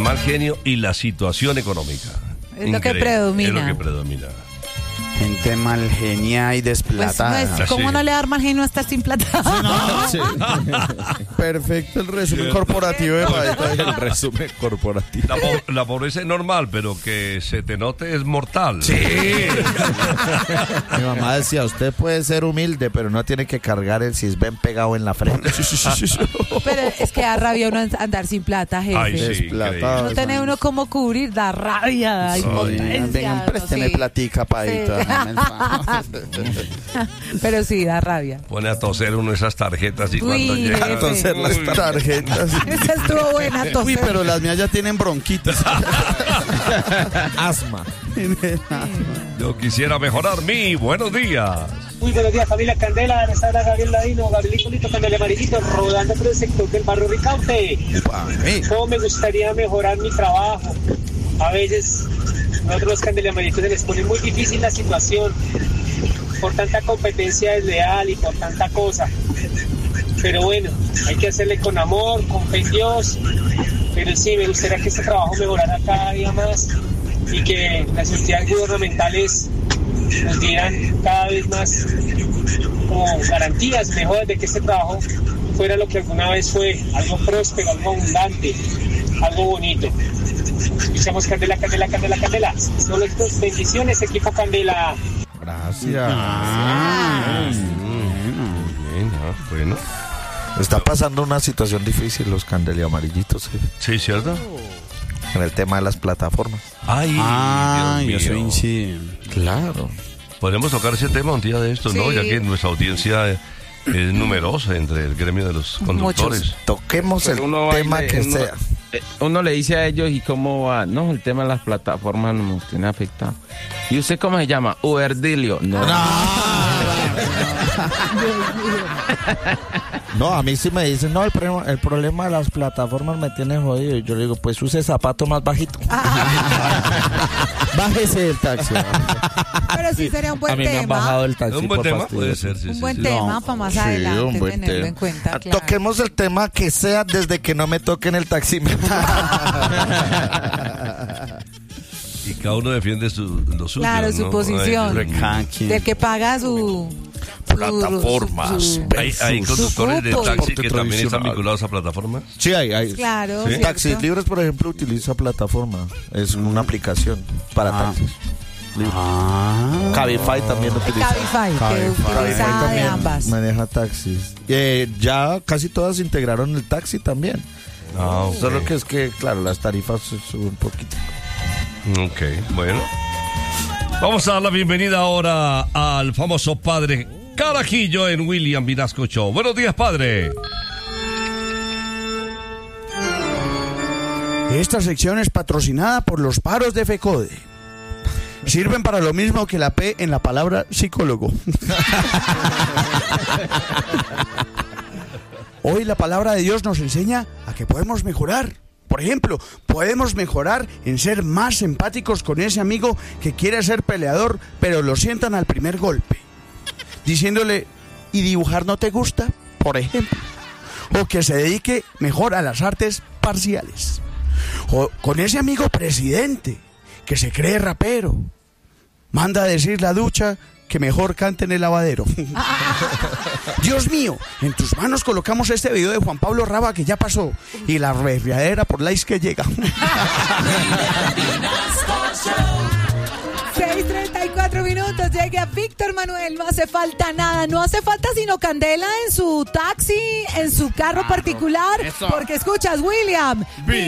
mal genio y la situación económica. Es lo que predomina. Es lo que predomina. Gente mal genia y desplatada. Pues no es, ¿cómo no le dar mal genio a estar sin plata? Sí. Perfecto el resumen corporativo de Paita. El resumen corporativo. La pobreza es normal, pero que se te note es mortal. Sí. Mi mamá decía, usted puede ser humilde, pero no tiene que cargar el cisben pegado en la frente. Pero es que da rabia uno andar sin plata, jefe. Ay, sí, Desplatado. No tener uno como cubrir, da rabia, da impotencia. Vengan, présteme sí. platica, Paita. Sí. Pero sí, da rabia. Pone a toser uno esas tarjetas y Uy, cuando llega... jefe. A toser las tarjetas. Esa estuvo buena, toser. Uy, pero las mías ya tienen bronquitis. Asma. Yo quisiera mejorar mi buenos días. Muy buenos días, familia Candela. Les habla Gabriel Ladino, Gabrielito Lito, Candela Amarillito, rodando por el sector del barrio Ricaute. ¿Cómo me gustaría mejorar mi trabajo? A veces, nosotros los candelamaritos se les pone muy difícil la situación por tanta competencia desleal y por tanta cosa. Pero bueno, hay que hacerle con amor, con fe en Dios. Pero sí, me gustaría que este trabajo mejorara cada día más y que las entidades gubernamentales nos dieran cada vez más como garantías mejores de que este trabajo fuera lo que alguna vez fue, algo próspero, algo abundante, algo bonito. Escuchamos Candela, Candela, Candela, Candela. Solo estos bendiciones, equipo Candela. Gracias. Bueno. Está pasando una situación difícil los candeliamarillitos Sí, ¿cierto? en el tema de las plataformas. Ay, Dios yo mío. soy sí. Claro. Podemos tocar ese tema un día de esto, ¿no? Sí. Ya que nuestra audiencia es numerosa entre el gremio de los conductores. Toquemos el tema que sea. Uno le dice a ellos, ¿y cómo va? No, el tema de las plataformas nos tiene afectado. ¿Y usted cómo se llama? Uberdilio. No. No, a mí sí me dicen, no, el problema de las plataformas me tiene jodido. Y yo le digo, pues use zapato más bajito. Bájese del taxi. Pero sí sería un buen A mí me han tema. bajado el taxi. Un buen por tema fastidio. puede ser, sí, Un sí, buen sí. tema para más adelante un buen tenerlo tema. en cuenta. Claro. Toquemos el tema que sea desde que no me toquen el taxímetro. Y cada uno defiende lo suyo. Claro, su ¿no? posición. Ay, Del que paga su Plataformas. hay conductores de Su taxi transporte que también están tradicional. vinculados a plataformas. Sí, hay. Claro, ¿Sí? ¿cierto? Taxis Libres, por ejemplo, utiliza plataforma. Es una aplicación para taxis. Cabify también utiliza. Cabify, que utiliza de ambas. Maneja taxis. Ya casi todas integraron el taxi también. Ah, Solo que es que, claro, las tarifas suben un poquito. Ok, bueno. Vamos a dar la bienvenida ahora al famoso padre Carajillo en William Vinasco Show. Buenos días, padre. Esta sección es patrocinada por los paros de FECODE. Sirven para lo mismo que la P en la palabra psicólogo. Hoy la palabra de Dios nos enseña a que podemos mejorar. Por ejemplo, podemos mejorar en ser más empáticos con ese amigo que quiere ser peleador, pero lo sientan al primer golpe. Diciéndole, ¿y dibujar no te gusta? Por ejemplo. O que se dedique mejor a las artes parciales. O con ese amigo presidente que se cree rapero. Manda a decir la ducha que mejor cante en el lavadero. Dios mío, en tus manos colocamos este video de Juan Pablo Raba que ya pasó y la reviadera por likes que llega. 6:34 llegue a Víctor Manuel, no hace falta nada, no hace falta sino candela en su taxi, en su carro particular, porque escuchas, William.